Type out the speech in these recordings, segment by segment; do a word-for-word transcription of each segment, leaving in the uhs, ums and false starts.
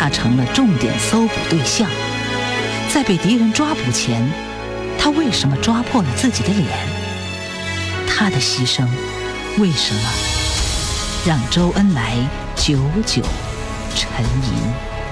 他成了重点搜捕对象。在被敌人抓捕前，他为什么抓破了自己的脸？他的牺牲为什么让周恩来久久沉吟？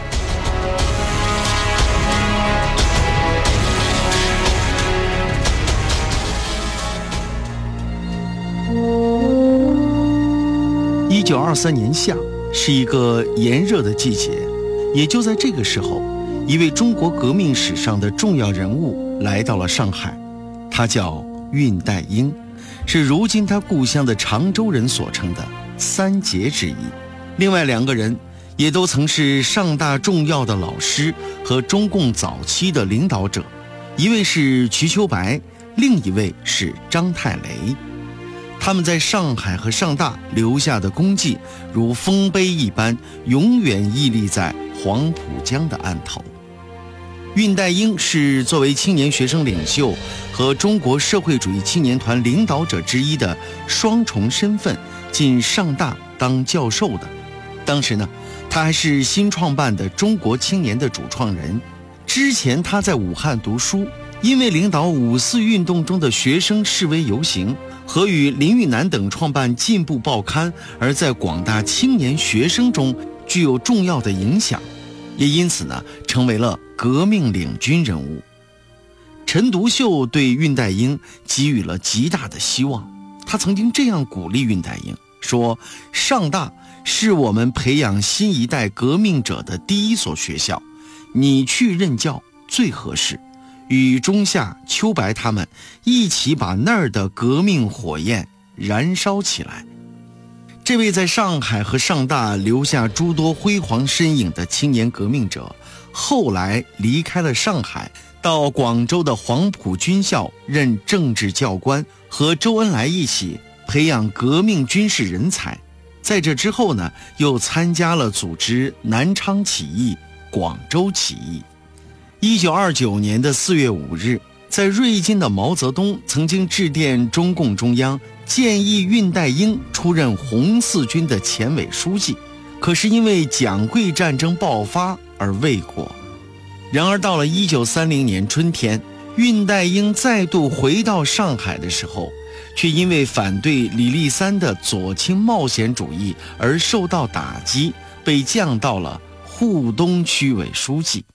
一九二三年夏是一个炎热的季节，也就在这个时候，一位中国革命史上的重要人物来到了上海，他叫恽代英，是如今他故乡的常州人所称的三杰之一。另外两个人也都曾是上大重要的老师和中共早期的领导者，一位是瞿秋白，另一位是章太雷。他们在上海和上大留下的功绩如丰碑一般，永远屹立在黄浦江的岸头。恽代英是作为青年学生领袖和中国社会主义青年团领导者之一的双重身份进上大当教授的。当时呢，他还是新创办的中国青年的主创人。之前他在武汉读书，因为领导五四运动中的学生示威游行和与林育南等创办进步报刊，而在广大青年学生中具有重要的影响，也因此呢，成为了革命领军人物。陈独秀对恽代英给予了极大的希望，他曾经这样鼓励恽代英说：上大是我们培养新一代革命者的第一所学校，你去任教最合适，与中夏、秋白他们一起把那儿的革命火焰燃烧起来。这位在上海和上大留下诸多辉煌身影的青年革命者，后来离开了上海，到广州的黄埔军校任政治教官，和周恩来一起培养革命军事人才。在这之后呢，又参加了组织南昌起义、广州起义。一九二九年的四月五日，在瑞金的毛泽东曾经致电中共中央，建议恽代英出任红四军的前委书记，可是因为蒋桂战争爆发而未果。然而到了一九三零年春天，恽代英再度回到上海的时候，却因为反对李立三的左倾冒险主义而受到打击，被降到了沪东区委书记。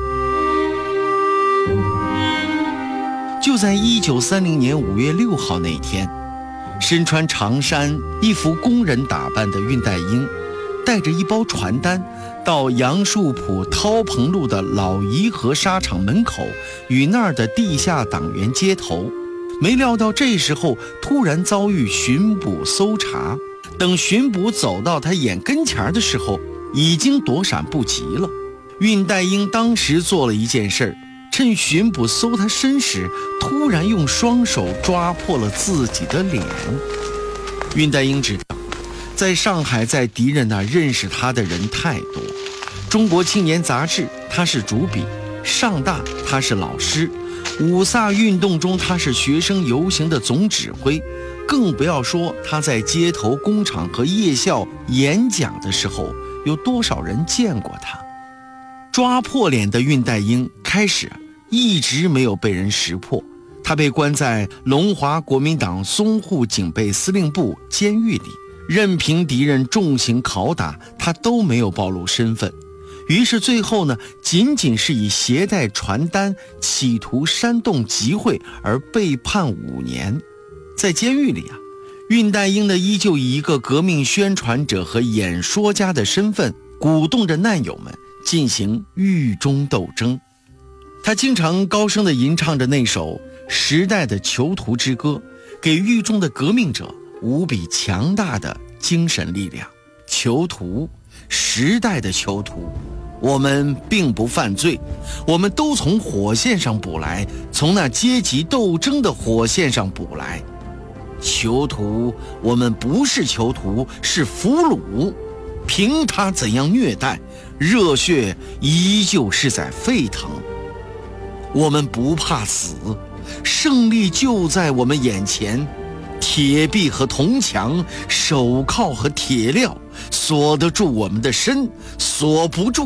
就在一九三零年五月六号那天，身穿长衫、一副工人打扮的恽代英，带着一包传单，到杨树浦涛棚路的老颐和纱厂门口，与那儿的地下党员接头。没料到这时候突然遭遇巡捕搜查，等巡捕走到他眼跟前的时候，已经躲闪不及了。恽代英当时做了一件事儿，趁巡捕搜他身时，突然用双手抓破了自己的脸。恽代英知道，在上海在敌人那认识他的人太多，中国青年杂志他是主笔，上大他是老师，五卅运动中他是学生游行的总指挥，更不要说他在街头工厂和夜校演讲的时候，有多少人见过他。抓破脸的恽代英开始一直没有被人识破，他被关在龙华国民党淞沪警备司令部监狱里，任凭敌人重刑拷打，他都没有暴露身份。于是最后呢，仅仅是以携带传单企图煽动集会而被判五年。在监狱里啊，恽代英呢依旧以一个革命宣传者和演说家的身份，鼓动着难友们进行狱中斗争。他经常高声地吟唱着那首时代的囚徒之歌，给狱中的革命者无比强大的精神力量。囚徒，时代的囚徒，我们并不犯罪，我们都从火线上捕来，从那阶级斗争的火线上捕来。囚徒，我们不是囚徒，是俘虏，凭他怎样虐待，热血依旧是在沸腾。我们不怕死，胜利就在我们眼前。铁壁和铜墙，手铐和铁镣，锁得住我们的身，锁不住